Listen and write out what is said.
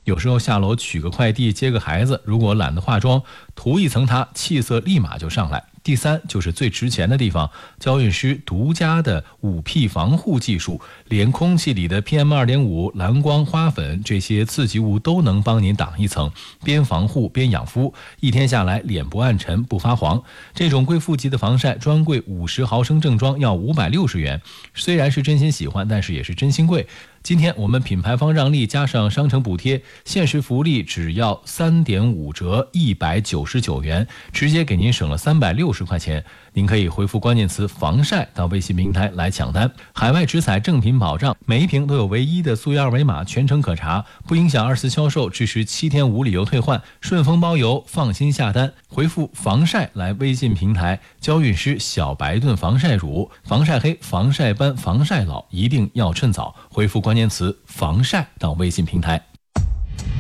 有时候下楼取个快递、接个孩子，如果懒得化妆，涂一层它，气色立马就上来。第三就是最值钱的地方，娇韵诗独家的5P 防护技术，连空气里的 PM2.5、蓝光、花粉这些刺激物都能帮您挡一层，边防护边养肤，一天下来脸不暗沉不发黄。这种贵妇级的防晒专柜50毫升正装要560元，虽然是真心喜欢，但是也是真心贵。今天我们品牌方让利加上商城补贴，限时福利只要3.5折199元，直接给您省了360块钱。您可以回复关键词防晒到微信平台来抢单，海外直采正品保障，每一瓶都有唯一的溯源二维码，全程可查，不影响二次销售，支持7天无理由退换，顺丰包邮，放心下单。回复防晒来微信平台，娇韵诗小白盾防晒乳，防晒黑、防晒斑、防晒老一定要趁早，回复关键词防晒到微信平台。